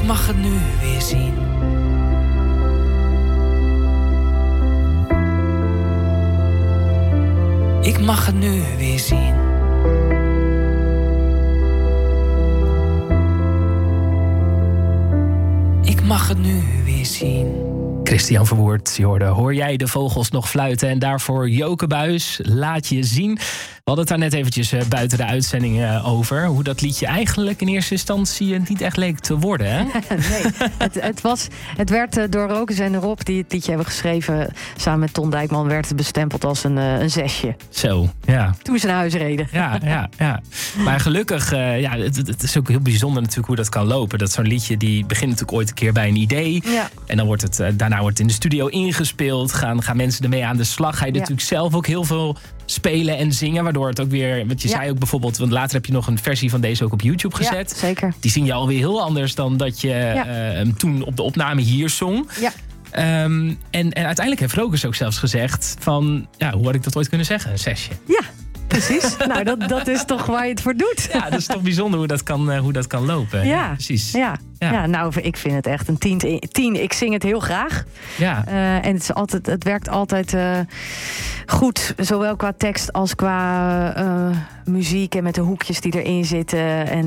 Ik mag het nu weer zien. Ik mag het nu weer zien. Ik mag het nu weer zien. Christian Verwoerd, je hoorde Hoor jij de vogels nog fluiten? En daarvoor Joke Buijs, Laat je zien. We hadden het daar net eventjes buiten de uitzending over. Hoe dat liedje eigenlijk in eerste instantie niet echt leek te worden, hè? Nee, het werd door Rokers en Rob, die het liedje hebben geschreven samen met Ton Dijkman, werd het bestempeld als een zesje. Zo, ja. Toen ze naar huis reden. Ja. Maar gelukkig, het is ook heel bijzonder natuurlijk hoe dat kan lopen. Dat zo'n liedje, die begint natuurlijk ooit een keer bij een idee. Ja. En dan wordt het, daarna wordt het in de studio ingespeeld. Gaan mensen ermee aan de slag. Ga je natuurlijk zelf ook heel veel spelen en zingen, waardoor het ook weer, want je zei ook bijvoorbeeld, want later heb je nog een versie van deze ook op YouTube gezet. Ja, zeker. Die zing je alweer heel anders dan dat je hem toen op de opname hier zong. Ja. En uiteindelijk heeft Rokers ook zelfs gezegd van, hoe had ik dat ooit kunnen zeggen? Een zesje. Ja. Precies. Nou, dat is toch waar je het voor doet. Ja, dat is toch bijzonder hoe dat kan lopen. Ja, precies. Ja, nou, ik vind het echt een 10. Ik zing het heel graag. Ja. En het werkt altijd goed. Zowel qua tekst als qua muziek. En met de hoekjes die erin zitten. En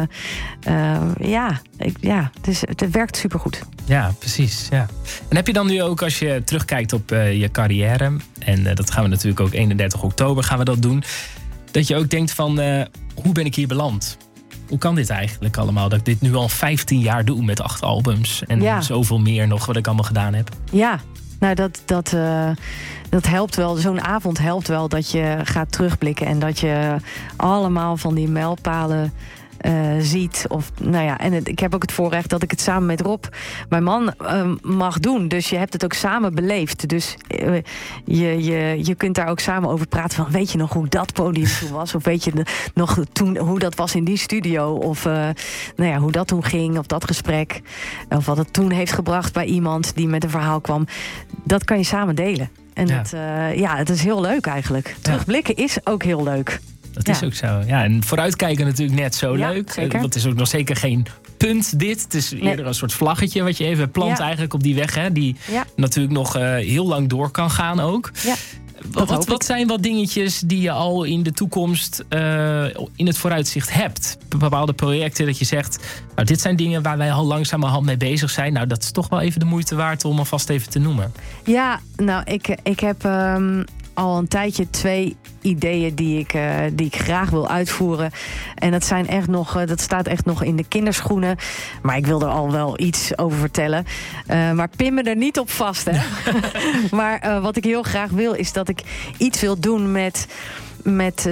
het werkt supergoed. Ja, precies. Ja. En heb je dan nu ook, als je terugkijkt op je carrière, en dat gaan we natuurlijk ook 31 oktober gaan we dat doen, dat je ook denkt van, hoe ben ik hier beland? Hoe kan dit eigenlijk allemaal? Dat ik dit nu al 15 jaar doe met 8 albums. En zoveel meer nog wat ik allemaal gedaan heb. Ja, nou dat helpt wel. Zo'n avond helpt wel dat je gaat terugblikken. En dat je allemaal van die mijlpalen ziet. Ik heb ook het voorrecht dat ik het samen met Rob, mijn man, mag doen. Dus je hebt het ook samen beleefd. Dus je kunt daar ook samen over praten van, weet je nog hoe dat podium toen was? Of weet je nog toen hoe dat was in die studio? Of hoe dat toen ging, of dat gesprek. Of wat het toen heeft gebracht bij iemand die met een verhaal kwam. Dat kan je samen delen. En het is heel leuk eigenlijk. Terugblikken is ook heel leuk. Dat is ook zo. Ja, en vooruitkijken natuurlijk net zo leuk. Zeker. Want het is ook nog zeker geen punt dit. Het is eerder een soort vlaggetje wat je even plant eigenlijk op die weg. Hè, die natuurlijk nog heel lang door kan gaan ook. Ja. Wat zijn wat dingetjes die je al in de toekomst in het vooruitzicht hebt? Bepaalde projecten dat je zegt, nou, dit zijn dingen waar wij al langzamerhand mee bezig zijn. Nou, dat is toch wel even de moeite waard om alvast even te noemen. Ja, nou, ik heb al een tijdje 2 ideeën die ik graag wil uitvoeren. En dat zijn echt nog, dat staat echt nog in de kinderschoenen. Maar ik wil er al wel iets over vertellen. Maar pin me er niet op vast, hè. Maar wat ik heel graag wil, is dat ik iets wil doen met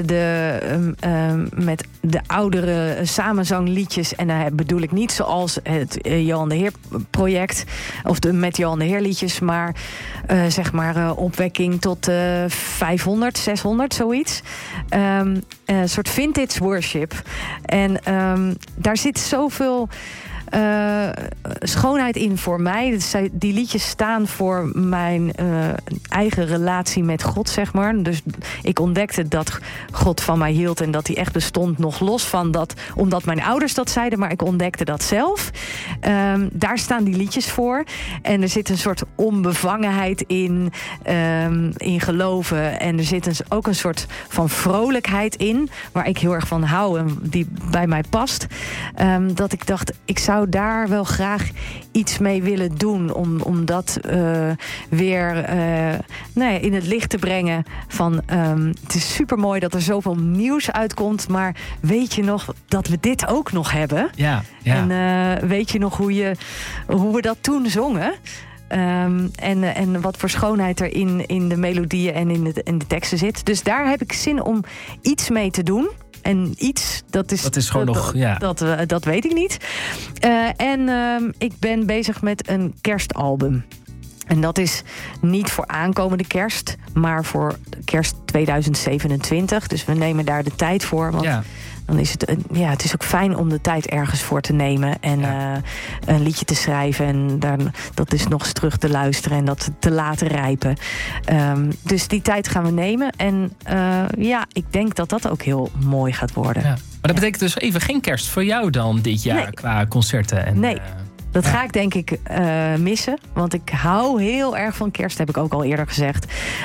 de oudere samenzangliedjes. En daar bedoel ik niet zoals het Johan de Heer project of met Johan de Heer liedjes, maar opwekking tot 500, 600, zoiets. Een soort vintage worship. En daar zit zoveel schoonheid in voor mij. Die liedjes staan voor mijn eigen relatie met God, zeg maar. Dus ik ontdekte dat God van mij hield en dat hij echt bestond, nog los van dat, omdat mijn ouders dat zeiden, maar ik ontdekte dat zelf. Daar staan die liedjes voor. En er zit een soort onbevangenheid in geloven. En er zit ook een soort van vrolijkheid in, waar ik heel erg van hou en die bij mij past. Dat ik dacht, ik zou daar wel graag iets mee willen doen om dat weer in het licht te brengen. Van het is supermooi dat er zoveel nieuws uitkomt, maar weet je nog dat we dit ook nog hebben? Ja. En weet je nog hoe we dat toen zongen? En wat voor schoonheid er in de melodieën en in de teksten zit. Dus daar heb ik zin om iets mee te doen. En iets, dat is gewoon nog, dat weet ik niet. Ik ben bezig met een kerstalbum. En dat is niet voor aankomende kerst, maar voor kerst 2027. Dus we nemen daar de tijd voor. Want dan is het is ook fijn om de tijd ergens voor te nemen. En een liedje te schrijven. En dat is nog eens terug te luisteren en dat te laten rijpen. Dus die tijd gaan we nemen. En ik denk dat dat ook heel mooi gaat worden. Ja. Maar dat betekent dus even geen kerst voor jou dan dit jaar qua concerten? En, Dat ga ik denk ik missen. Want ik hou heel erg van kerst, heb ik ook al eerder gezegd.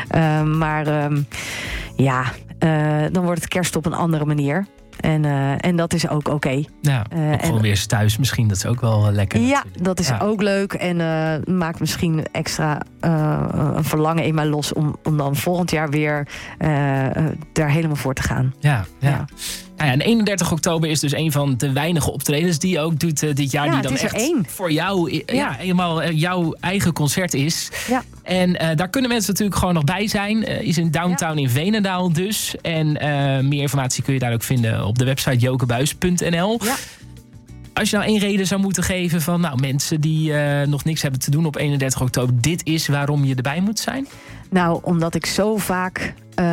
Dan wordt het kerst op een andere manier. En dat is ook oké. Ja, gewoon weer eens thuis misschien. Dat is ook wel lekker. Ja, natuurlijk. dat is ook leuk. En maakt misschien extra een verlangen in mij los... om dan volgend jaar weer daar helemaal voor te gaan. Ja. Nou ja, en 31 oktober is dus een van de weinige optredens die je ook doet dit jaar. Die dan echt voor jou helemaal jouw eigen concert is. Ja. En daar kunnen mensen natuurlijk gewoon nog bij zijn. Is in Downtown in Veenendaal dus. En meer informatie kun je daar ook vinden op de website jokebuis.nl. Ja. Als je nou één reden zou moeten geven van mensen die nog niks hebben te doen op 31 oktober. Dit is waarom je erbij moet zijn? Nou, omdat ik zo vaak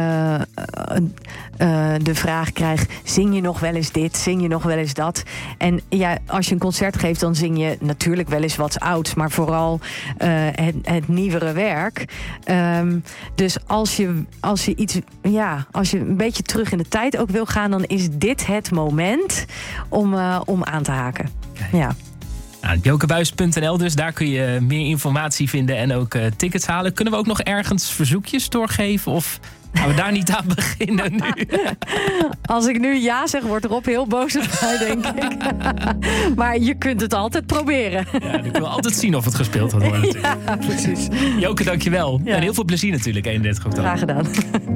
de vraag krijg... zing je nog wel eens dit, zing je nog wel eens dat? En ja, als je een concert geeft, dan zing je natuurlijk wel eens wat ouds... maar vooral het nieuwere werk. Dus als je een beetje terug in de tijd ook wil gaan... dan is dit het moment om aan te haken. Okay. Ja. Nou, jokebuis.nl dus, daar kun je meer informatie vinden en ook tickets halen. Kunnen we ook nog ergens verzoekjes doorgeven of gaan we daar niet aan beginnen nu? Als ik nu ja zeg, wordt Rob heel boos op mij, denk ik. Maar je kunt het altijd proberen. Ja, ik wil altijd zien of het gespeeld gaat worden natuurlijk. Ja, precies. Joke, dankjewel. Ja. En heel veel plezier natuurlijk, 31 oktober. Graag gedaan.